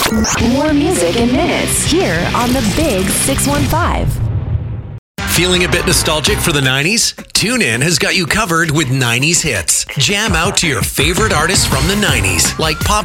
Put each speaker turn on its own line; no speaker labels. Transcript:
More music in minutes here on the Big 615.
Feeling a bit nostalgic for the 90s? TuneIn has got you covered with 90s hits. Jam out to your favorite artists from the 90s, like pop